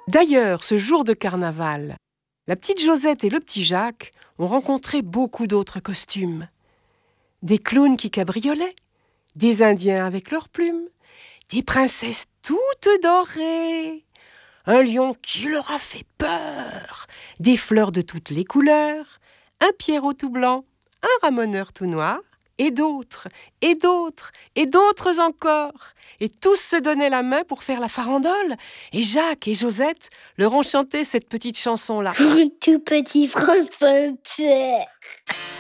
D'ailleurs, ce jour de carnaval, la petite Josette et le petit Jacques ont rencontré beaucoup d'autres costumes. Des clowns qui cabriolaient, des Indiens avec leurs plumes, des princesses toutes dorées, un lion qui leur a fait peur, des fleurs de toutes les couleurs, un Pierrot tout blanc, un ramoneur tout noir, et d'autres, et d'autres, et d'autres encore. Et tous se donnaient la main pour faire la farandole. Et Jacques et Josette leur ont chanté cette petite chanson-là. Tout petit Français.